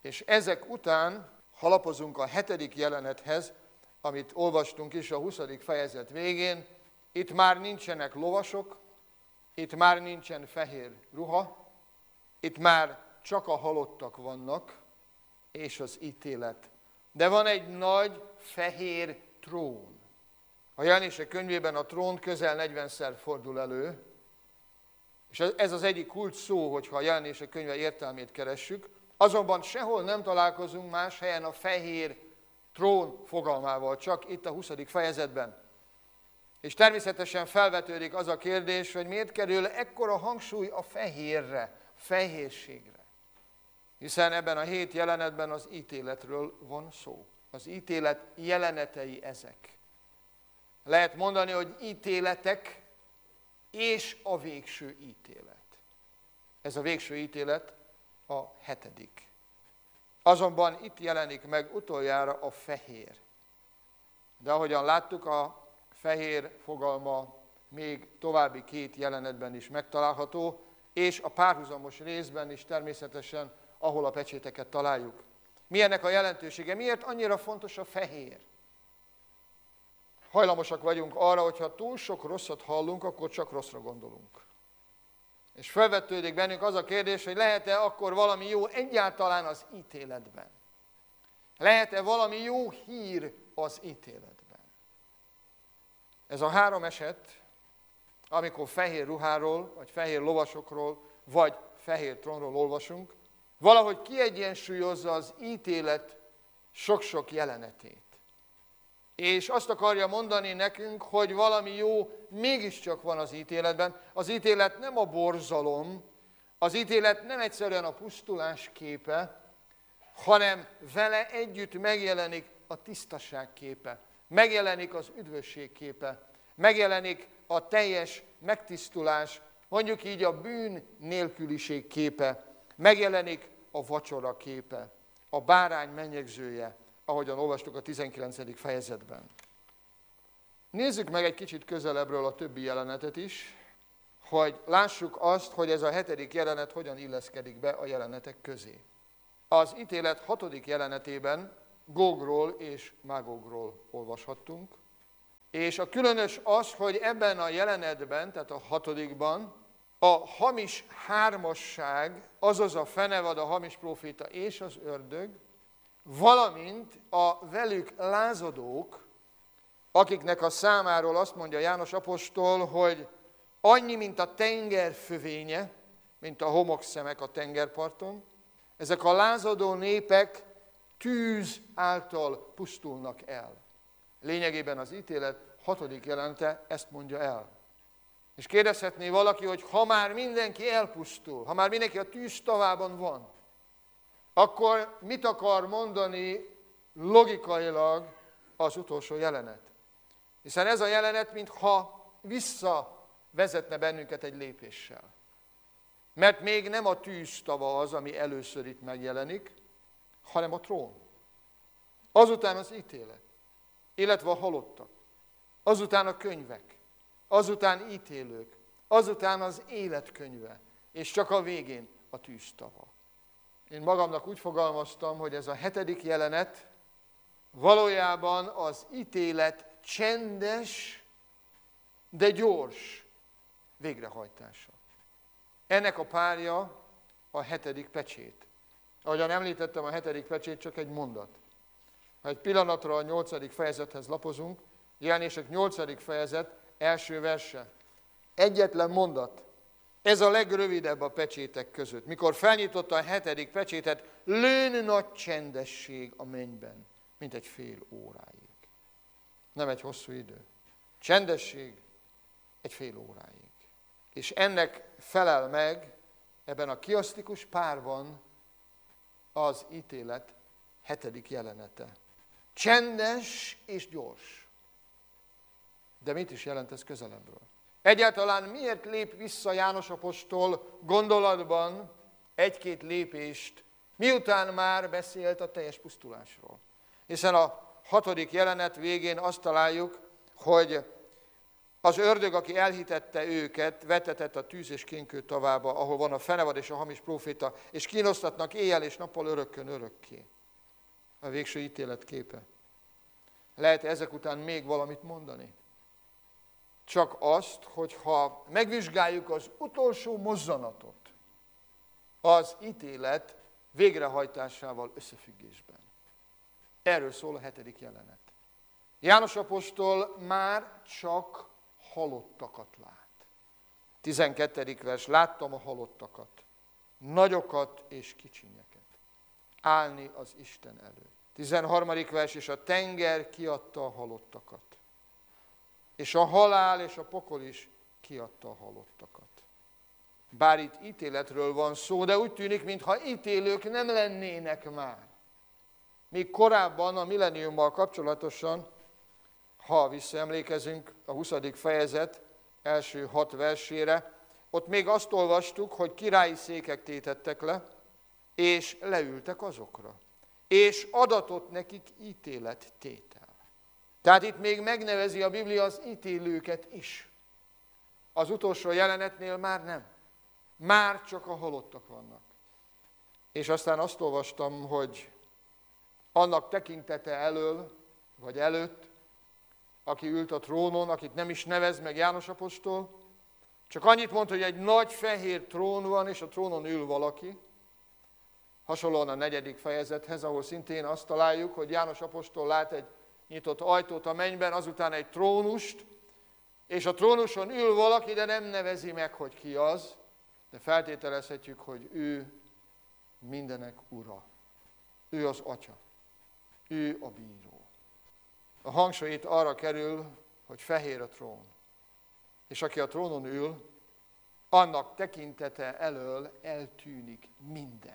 És ezek után, ha lapozunk a 7. jelenethez, amit olvastunk is a 20. fejezet végén, itt már nincsenek lovasok, itt már nincsen fehér ruha, itt már csak a halottak vannak, és az ítélet. De van egy nagy fehér trón. A Jelenések könyvében a trón közel 40-szer fordul elő, és ez az egyik kulcs szó, hogyha a Jelenések könyve értelmét keressük, azonban sehol nem találkozunk más helyen a fehér trón fogalmával, csak itt a 20. fejezetben. És természetesen felvetődik az a kérdés, hogy miért kerül ekkora hangsúly a fehérre, fehérségre. Hiszen ebben a 7 jelenetben az ítéletről van szó. Az ítélet jelenetei ezek. Lehet mondani, hogy ítéletek és a végső ítélet. Ez a végső ítélet a 7. Azonban itt jelenik meg utoljára a fehér. De ahogyan láttuk, a fehér fogalma még további 2 jelenetben is megtalálható, és a párhuzamos részben is természetesen, ahol a pecséteket találjuk. Mi ennek a jelentősége? Miért annyira fontos a fehér? Hajlamosak vagyunk arra, hogyha túl sok rosszat hallunk, akkor csak rosszra gondolunk. És felvetődik bennünk az a kérdés, hogy lehet-e akkor valami jó egyáltalán az ítéletben? Lehet-e valami jó hír az ítéletben? Ez a 3 eset, amikor fehér ruháról, vagy fehér lovasokról, vagy fehér trónról olvasunk, valahogy kiegyensúlyozza az ítélet sok-sok jelenetét. És azt akarja mondani nekünk, hogy valami jó mégiscsak van az ítéletben. Az ítélet nem a borzalom, az ítélet nem egyszerűen a pusztulás képe, hanem vele együtt megjelenik a tisztaság képe, megjelenik az üdvösség képe, megjelenik a teljes megtisztulás, mondjuk így a bűn nélküliség képe, megjelenik a vacsora képe, a bárány menyegzője, ahogyan olvastuk a 19. fejezetben. Nézzük meg egy kicsit közelebbről a többi jelenetet is, hogy lássuk azt, hogy ez a 7. jelenet hogyan illeszkedik be a jelenetek közé. Az ítélet 6. jelenetében Gógról és Mágógról olvashattunk, és a különös az, hogy ebben a jelenetben, tehát a 6-ban, a hamis hármasság, azaz a fenevad, a hamis próféta és az ördög, valamint a velük lázadók, akiknek a számáról azt mondja János apostol, hogy annyi, mint a tenger fövénye, mint a homokszemek a tengerparton, ezek a lázadó népek tűz által pusztulnak el. Lényegében az ítélet 6. jelenete ezt mondja el. És kérdezhetné valaki, hogy ha már mindenki elpusztul, ha már mindenki a tűz tavában van, akkor mit akar mondani logikailag az utolsó jelenet? Hiszen ez a jelenet, mintha visszavezetne bennünket egy lépéssel. Mert még nem a tűztava az, ami először itt megjelenik, hanem a trón. Azután az ítélet, illetve a halottak. Azután a könyvek, azután ítélők, azután az életkönyve, és csak a végén a tűztava. Én magamnak úgy fogalmaztam, hogy ez a 7. jelenet valójában az ítélet csendes, de gyors végrehajtása. Ennek a párja a 7. pecsét. Ahogyan említettem, a 7. pecsét csak egy mondat. Ha egy pillanatra a 8. fejezethez lapozunk, Jelenések 8. fejezet első verse. Egyetlen mondat. Ez a legrövidebb a pecsétek között. Mikor felnyitotta a 7. pecsétet, lőn nagy csendesség a mennyben, mint egy fél óráig. Nem egy hosszú idő. Csendesség egy fél óráig. És ennek felel meg ebben a kiasztikus párban az ítélet 7. jelenete. Csendes és gyors. De mit is jelent ez közelebbről? Egyáltalán miért lép vissza János apostol gondolatban egy-két lépést, miután már beszélt a teljes pusztulásról? Hiszen a 6. jelenet végén azt találjuk, hogy Az ördög, aki elhitette őket, vetetett a tűz és kénkő tavába, ahol van a fenevad és a hamis próféta, és kínosztatnak éjjel és nappal örökkön örökké. A végső ítélet képe. Lehet ezek után még valamit mondani? Csak azt, hogy ha megvizsgáljuk az utolsó mozzanatot, az ítélet végrehajtásával összefüggésben. Erről szól a 7. jelenet. János apostol már csak halottakat lát. 12. vers, láttam a halottakat, nagyokat és kicsinyeket, állni az Isten előtt. 13. vers, és a tenger kiadta a halottakat. És a halál és a pokol is kiadta a halottakat. Bár itt ítéletről van szó, de úgy tűnik, mintha ítélők nem lennének már. Még korábban a milleniummal kapcsolatosan, ha visszaemlékezünk a 20. fejezet első 6 versére, ott még azt olvastuk, hogy királyi székek tétettek le, és leültek azokra. És adatott nekik ítélettétel. Tehát itt még megnevezi a Biblia az ítélőket is. Az utolsó jelenetnél már nem. Már csak a halottak vannak. És aztán azt olvastam, hogy annak tekintete elől, vagy előtt, aki ült a trónon, akit nem is nevez meg János apostol, csak annyit mond, hogy egy nagy fehér trón van, és a trónon ül valaki, hasonlóan a 4. fejezethez, ahol szintén azt találjuk, hogy János apostol lát egy nyitott ajtót a mennyben, azután egy trónust, és a trónuson ül valaki, de nem nevezi meg, hogy ki az, de feltételezhetjük, hogy ő mindenek ura. Ő az Atya. Ő a bíró. A hangsúly itt arra kerül, hogy fehér a trón. És aki a trónon ül, annak tekintete elől eltűnik minden.